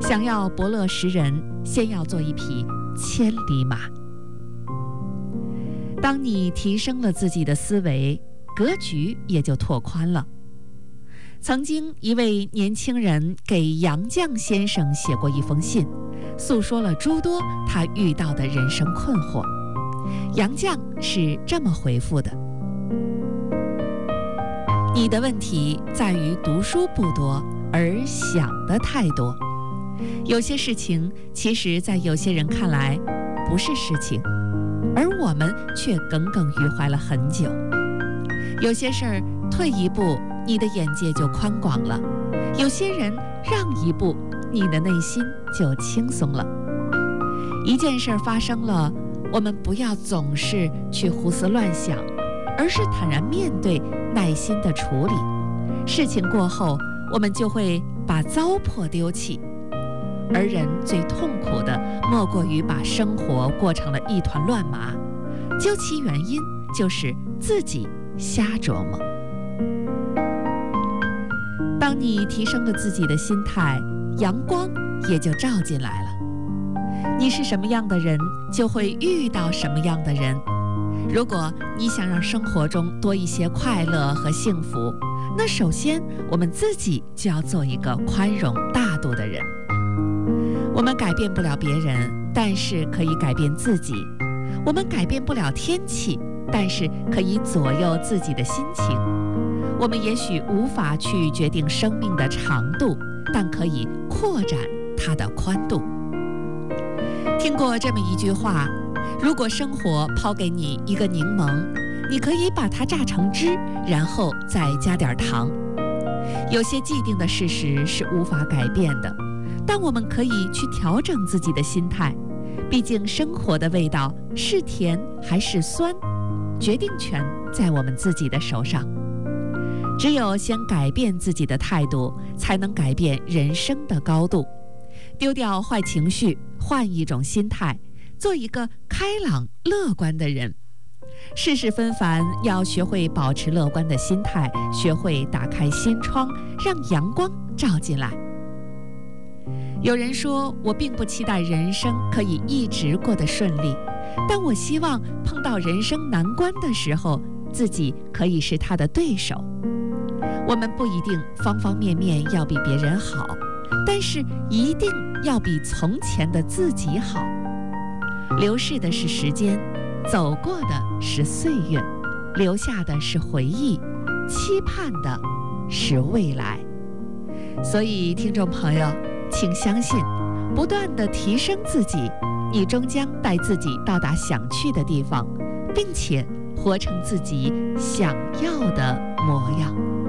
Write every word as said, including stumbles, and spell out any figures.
想要伯乐识人，先要做一匹千里马。当你提升了自己的思维，格局也就拓宽了。曾经一位年轻人给杨绛先生写过一封信，诉说了诸多他遇到的人生困惑。杨绛是这么回复的：你的问题在于读书不多，而想的太多。有些事情其实在有些人看来不是事情，而我们却耿耿于怀了很久。有些事儿退一步，你的眼界就宽广了；有些人让一步，你的内心就轻松了。一件事发生了，我们不要总是去胡思乱想，而是坦然面对，耐心地处理。事情过后，我们就会把糟粕丢弃。而人最痛苦的，莫过于把生活过成了一团乱麻，究其原因，就是自己瞎琢磨。当你提升了自己的心态，阳光也就照进来了。你是什么样的人，就会遇到什么样的人。如果你想让生活中多一些快乐和幸福，那首先我们自己就要做一个宽容大度的人。我们改变不了别人，但是可以改变自己。我们改变不了天气，但是可以左右自己的心情。我们也许无法去决定生命的长度，但可以扩展它的宽度。听过这么一句话：如果生活抛给你一个柠檬，你可以把它榨成汁，然后再加点糖。有些既定的事实是无法改变的，但我们可以去调整自己的心态。毕竟生活的味道是甜还是酸，决定权在我们自己的手上。只有先改变自己的态度，才能改变人生的高度。丢掉坏情绪，换一种心态，做一个开朗乐观的人。世事纷繁，要学会保持乐观的心态，学会打开心窗，让阳光照进来。有人说，我并不期待人生可以一直过得顺利，但我希望碰到人生难关的时候，自己可以是他的对手。我们不一定方方面面要比别人好，但是一定要比从前的自己好。流逝的是时间，走过的是岁月，留下的是回忆，期盼的是未来。所以听众朋友，请相信，不断地提升自己，你终将带自己到达想去的地方，并且活成自己想要的模样。